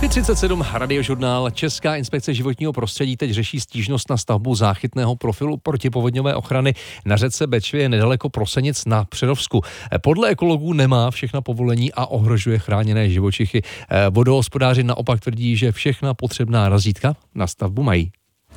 5:37 Radiožurnál. Česká inspekce životního prostředí teď řeší stížnost na stavbu záchytného profilu protipovodňové ochrany na řece Bečvě nedaleko Prosenic na Přerovsku. Podle ekologů nemá všechna povolení a ohrožuje chráněné živočichy. Vodohospodáři naopak tvrdí, že všechna potřebná razítka na stavbu mají.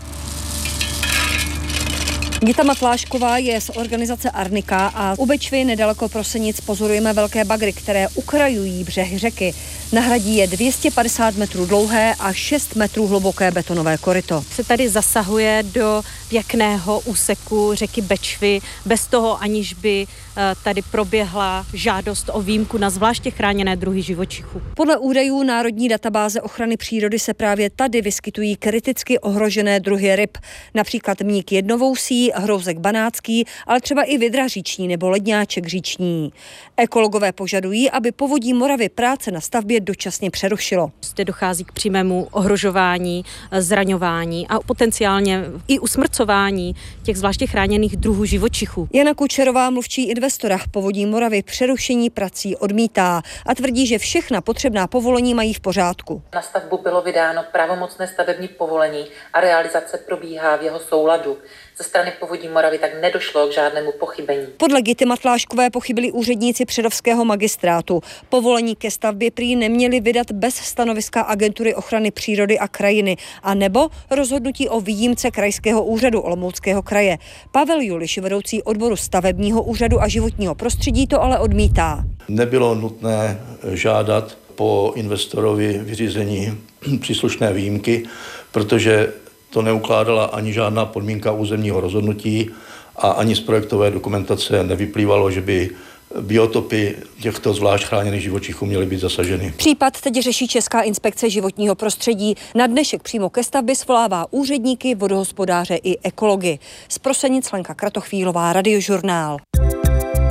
Gita Matlášková je z organizace Arnika a u Bečvy nedaleko Prosenic pozorujeme velké bagry, které ukrajují břeh řeky. Na hradí je 250 metrů dlouhé a 6 metrů hluboké betonové koryto. Se tady zasahuje do pěkného úseku řeky Bečvy bez toho, aniž by tady proběhla žádost o výjimku na zvláště chráněné druhy živočichů. Podle údajů Národní databáze ochrany přírody se právě tady vyskytují kriticky ohrožené druhy ryb, například mník jednovousý, hrouzek banácký, ale třeba i vydra říční nebo ledňáček říční. Ekologové požadují, aby Povodí Moravy práce na stavbě dočasně přerušilo. Zde dochází k přímému ohrožování, zraňování a potenciálně i usmrcování těch zvláště chráněných druhů živočichů. Jana Kučerová, mluvčí investora Povodí Moravy, přerušení prací odmítá a tvrdí, že všechna potřebná povolení mají v pořádku. Na stavbu bylo vydáno pravomocné stavební povolení a realizace probíhá v jeho souladu. Ze strany Povodí Moravy tak nedošlo k žádnému pochybení. Podle Gity Matláškové pochybili úředníci přerovského magistrátu. Povolení ke stavbě prý neměli vydat bez stanoviska Agentury ochrany přírody a krajiny a nebo rozhodnutí o výjimce Krajského úřadu Olomouckého kraje. Pavel Juliš, vedoucí odboru stavebního úřadu a životního prostředí, to ale odmítá. Nebylo nutné žádat po investorovi vyřízení příslušné výjimky, protože to neukládala ani žádná podmínka územního rozhodnutí a ani z projektové dokumentace nevyplývalo, že by biotopy těchto zvlášť chráněných živočichů měly být zasaženy. Případ teď řeší Česká inspekce životního prostředí. Na dnešek přímo ke stavbě svolává úředníky, vodohospodáře i ekology. Z Prosenic Lenka Kratochvílová, Radiožurnál.